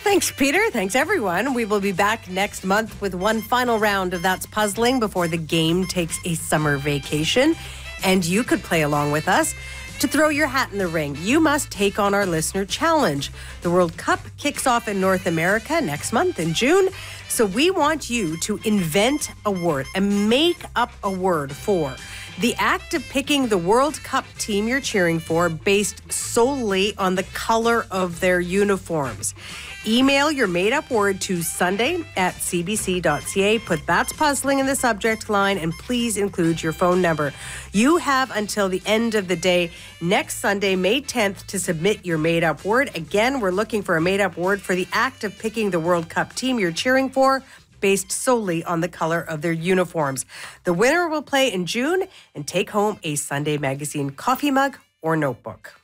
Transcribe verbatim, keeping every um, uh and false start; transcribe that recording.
Thanks, Peter. Thanks, everyone. We will be back next month with one final round of That's Puzzling before the game takes a summer vacation. And you could play along with us. To throw your hat in the ring, you must take on our listener challenge. The World Cup kicks off in North America next month in June. So we want you to invent a word and make up a word for the act of picking the World Cup team you're cheering for based solely on the color of their uniforms. Email your made-up word to Sunday at c b c dot c a. Put That's Puzzling in the subject line, and please include your phone number. You have until the end of the day next Sunday, May tenth, to submit your made-up word. Again, we're looking for a made-up word for the act of picking the World Cup team you're cheering for based solely on the color of their uniforms. The winner will play in June and take home a Sunday Magazine coffee mug or notebook.